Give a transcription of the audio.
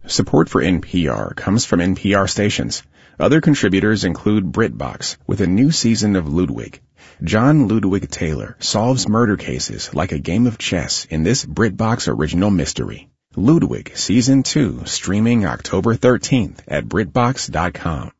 Support for NPR comes from NPR stations. Other contributors include BritBox with a new season of Ludwig. John Ludwig Taylor solves murder cases like a game of chess in this BritBox original mystery. Ludwig Season 2 streaming October 13th at BritBox.com.